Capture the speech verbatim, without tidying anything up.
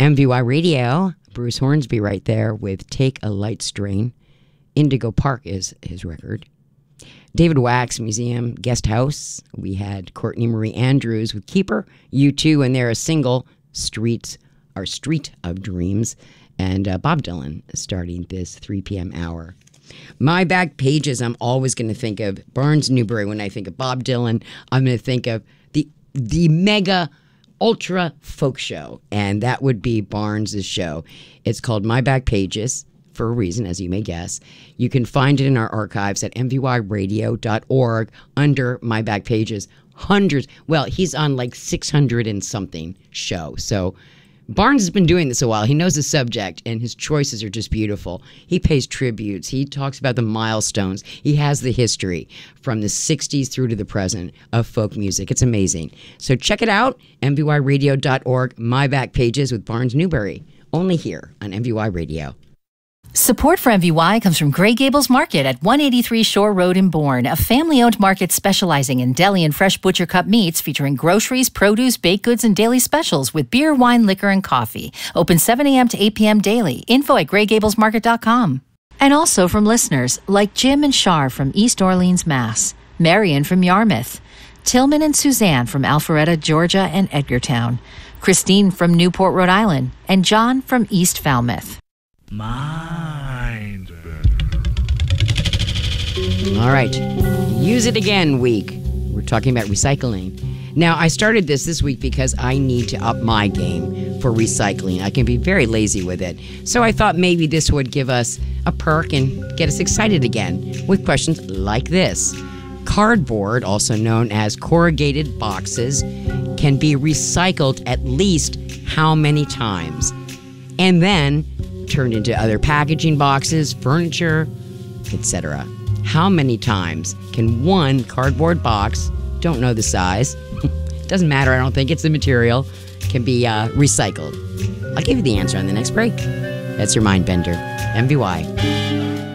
M V Y Radio, Bruce Hornsby right there with Take a Light Strain. Indigo Park is his record. David Wax Museum Guest House. We had Courtney Marie Andrews with Keeper, U two, and they're a single, Streets, our Street of Dreams. And uh, Bob Dylan starting this three p.m. hour. My back pages, I'm always going to think of Barnes Newberry. When I think of Bob Dylan, I'm going to think of the the mega ultra folk show, and that would be Barnes's show. It's called My Back Pages for a reason, as you may guess. You can find it in our archives at m v y radio dot org under My Back Pages. Hundreds, well, he's on like six hundred and something show. So Barnes has been doing this a while. He knows the subject, and his choices are just beautiful. He pays tributes. He talks about the milestones. He has the history from the sixties through to the present of folk music. It's amazing. So check it out, m v y radio dot org, My Back Pages with Barnes Newberry, only here on M V Y Radio. Support for M V Y comes from Grey Gables Market at one eighty-three Shore Road in Bourne, a family-owned market specializing in deli and fresh butcher cut meats featuring groceries, produce, baked goods, and daily specials with beer, wine, liquor, and coffee. Open seven a.m. to eight p.m. daily. Info at grey gables market dot com. And also from listeners like Jim and Shar from East Orleans, Mass., Marion from Yarmouth, Tillman and Suzanne from Alpharetta, Georgia, and Edgartown, Christine from Newport, Rhode Island, and John from East Falmouth. Mind Bender. All right. Use it again week. We're talking about recycling. Now, I started this this week because I need to up my game for recycling. I can be very lazy with it. So I thought maybe this would give us a perk and get us excited again with questions like this. Cardboard, also known as corrugated boxes, can be recycled at least how many times? And then turned into other packaging boxes, furniture, et cetera. How many times can one cardboard box, don't know the size, doesn't matter, I don't think, it's the material, can be uh, recycled? I'll give you the answer on the next break. That's your Mind Bender, M V Y.